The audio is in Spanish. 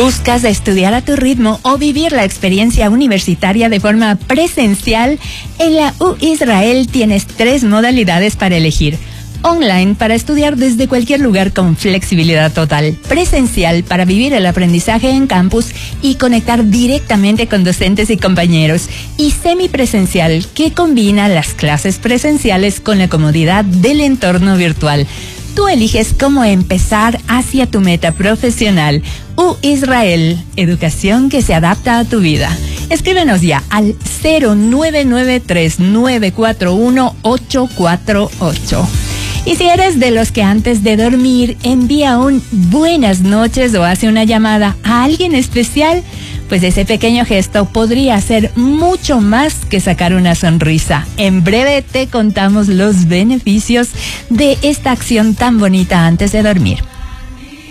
¿Buscas estudiar a tu ritmo o vivir la experiencia universitaria de forma presencial? En la U Israel tienes 3 modalidades para elegir. Online para estudiar desde cualquier lugar con flexibilidad total. Presencial para vivir el aprendizaje en campus y conectar directamente con docentes y compañeros. Y semipresencial que combina las clases presenciales con la comodidad del entorno virtual. Tú eliges cómo empezar hacia tu meta profesional. U Israel, educación que se adapta a tu vida. Escríbenos ya al 0993-941-848. Y si eres de los que antes de dormir envía un buenas noches o hace una llamada a alguien especial, pues ese pequeño gesto podría ser mucho más que sacar una sonrisa. En breve te contamos los beneficios de esta acción tan bonita antes de dormir.